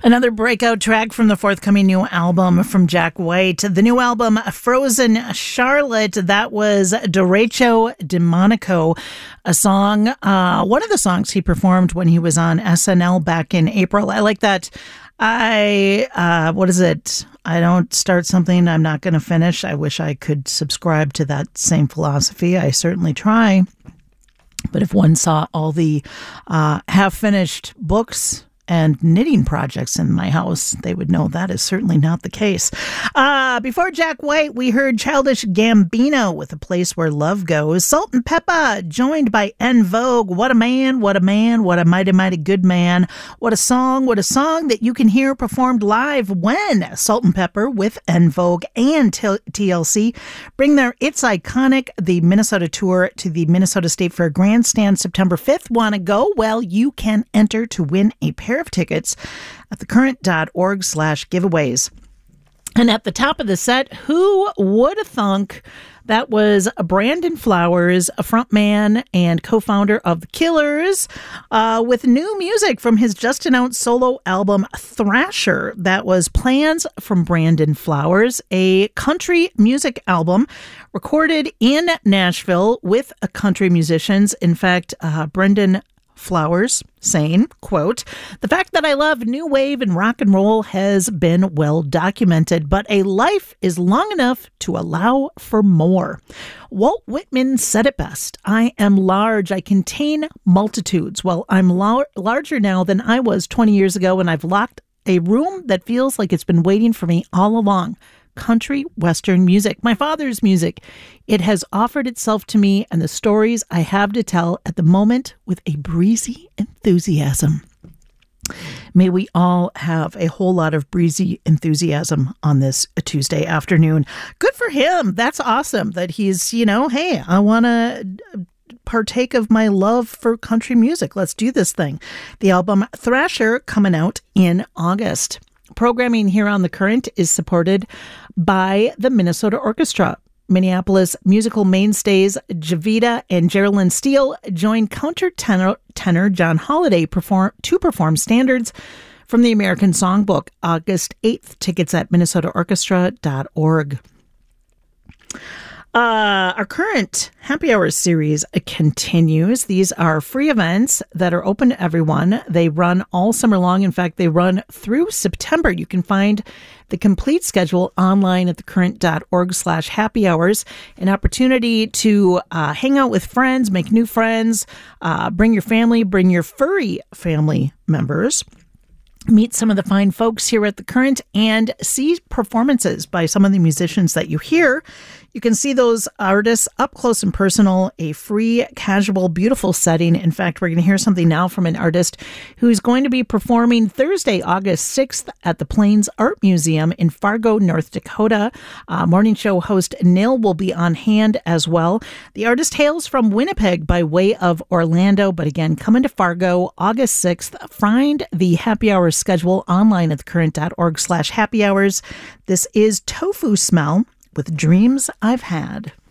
Another breakout track from the forthcoming new album from Jack White. The new album, Frozen Charlotte, that was Derecho de Monaco, a song, one of the songs he performed when he was on SNL back in April. I like that. What is it? I don't start something I'm not going to finish. I wish I could subscribe to that same philosophy. I certainly try. But if one saw all the half-finished books and knitting projects in my house, they would know that is certainly not the case. Before Jack White, we heard Childish Gambino with A Place Where Love Goes. Salt and Peppa, joined by En Vogue. What a man, what a man, what a mighty, mighty good man. What a song that you can hear performed live when Salt and Pepper with En Vogue and TLC bring their It's Iconic, the Minnesota tour, to the Minnesota State Fair Grandstand September 5th. Want to go? Well, you can enter to win a pair of tickets at thecurrent.org/giveaways. And at the top of the set, who would have thunk that was Brandon Flowers, a frontman and co-founder of The Killers, with new music from his just-announced solo album, Thrasher. That was Plans from Brandon Flowers, a country music album recorded in Nashville with country musicians. In fact, Brendan Flowers saying, quote, "The fact that I love new wave and rock and roll has been well documented, but a life is long enough to allow for more. Walt Whitman said it best. I am large. I contain multitudes. Well, I'm larger now than I was 20 years ago, and I've locked a room that feels like it's been waiting for me all along. Country Western music, my father's music. It has offered itself to me and the stories I have to tell at the moment with a breezy enthusiasm." May we all have a whole lot of breezy enthusiasm on this Tuesday afternoon. Good for him. That's awesome that he's, hey, I want to partake of my love for country music. Let's do this thing. The album Thrasher coming out in August. Programming here on The Current is supported by the Minnesota Orchestra. Minneapolis musical mainstays Javita and Geraldine Steele joined countertenor John Holiday to perform standards from the American Songbook, August 8th. Tickets at minnesotaorchestra.org. Our current Happy Hour series continues. These are free events that are open to everyone. They run all summer long. In fact, they run through September. You can find the complete schedule online at thecurrent.org/happy hours. An opportunity to hang out with friends, make new friends, bring your family, bring your furry family members. Meet some of the fine folks here at The Current and see performances by some of the musicians that you hear. You can see those artists up close and personal, a free, casual, beautiful setting. In fact, we're going to hear something now from an artist who's going to be performing Thursday, August 6th at the Plains Art Museum in Fargo, North Dakota. Morning show host Nil will be on hand as well. The artist hails from Winnipeg by way of Orlando, but again, come into Fargo August 6th. Find the Happy Hour schedule online at thecurrent.org/happy hours. This is Tofu Smell with Dreams I've Had.